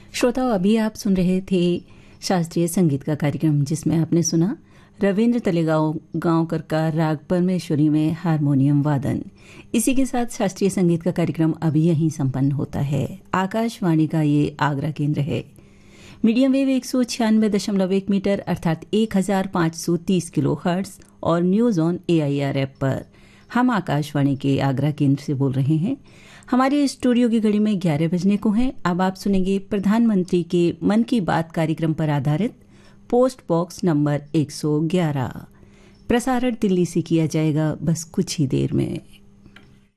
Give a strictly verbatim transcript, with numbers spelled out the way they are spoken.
श्रोताओं, अभी आप सुन रहे थे शास्त्रीय संगीत का कार्यक्रम, जिसमें आपने सुना रविंद्र तलेगांव गांवकर का राग परमेश्वरी में हारमोनियम वादन। इसी के साथ शास्त्रीय संगीत का कार्यक्रम अभी यहीं संपन्न होता है। आकाशवाणी का ये आगरा केंद्र है। मीडियम वेव एक सौ छियानवे दशमलव एक मीटर अर्थात एक हजार पाँच सौ तीस किलो हर्ट्स और news on A I R app पर हम आकाशवाणी के आगरा केंद्र से बोल रहे हैं। हमारे स्टूडियो की घड़ी में ग्यारह बजने को हैं। अब आप सुनेंगे प्रधानमंत्री के मन की बात कार्यक्रम पर आधारित पोस्ट बॉक्स नंबर एक सौ ग्यारह। प्रसारण दिल्ली से किया जाएगा बस कुछ ही देर में।